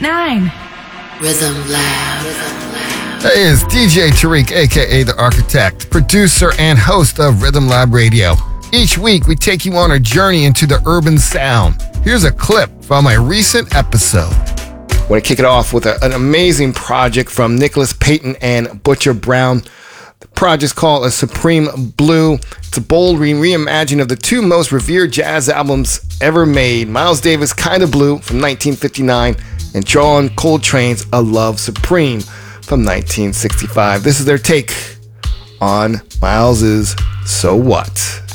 98.9 Rhythm Lab. Hey, it's DJ Tariq, aka The Architect, producer and host of Rhythm Lab Radio. Each week, we take you on a journey into the urban sound. Here's a clip from a recent episode. I want to kick it off with an amazing project from Nicholas Payton and Butcher Brown. The project's called A Supreme Blue. It's a bold reimagining of the two most revered jazz albums ever made, Miles Davis' Kinda Blue from 1959 and John Coltrane's A Love Supreme from 1965. This is their take on Miles's So What.